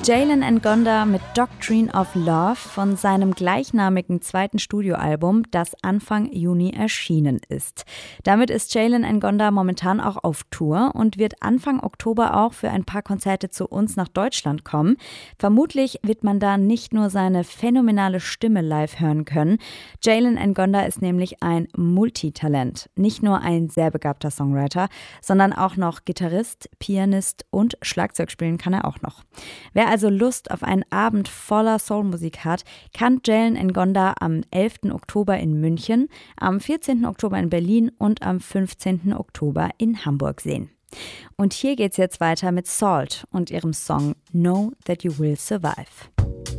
Jalen Ngonda mit Doctrine of Love von seinem gleichnamigen zweiten Studioalbum, das Anfang Juni erschienen ist. Damit ist Jalen Ngonda momentan auch auf Tour und wird Anfang Oktober auch für ein paar Konzerte zu uns nach Deutschland kommen. Vermutlich wird man da nicht nur seine phänomenale Stimme live hören können. Jalen Ngonda ist nämlich ein Multitalent. Nicht nur ein sehr begabter Songwriter, sondern auch noch Gitarrist, Pianist und Schlagzeug spielen kann er auch noch. Wer also Lust auf einen Abend voller Soulmusik hat, kann Jalen Ngonda am 11. Oktober in München, am 14. Oktober in Berlin und am 15. Oktober in Hamburg sehen. Und hier geht's jetzt weiter mit Salt und ihrem Song Know That You Will Survive.